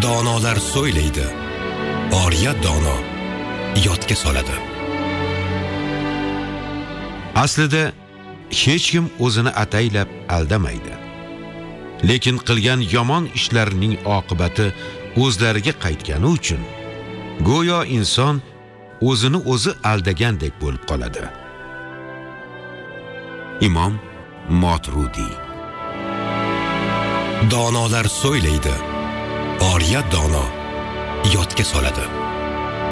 Donolar so'ylaydi, oriya dono yodga soladi. Aslida hech kim o'zini ataylab aldamaydi. Lekin qilgan yomon ishlarining oqibati o'zlariga qaytgani uchun go'yo inson o'zini o'zi aldagandek bo'lib qoladi. Imom Motrudiy. Donolar so'ylaydi, oriya dono yodga soladi.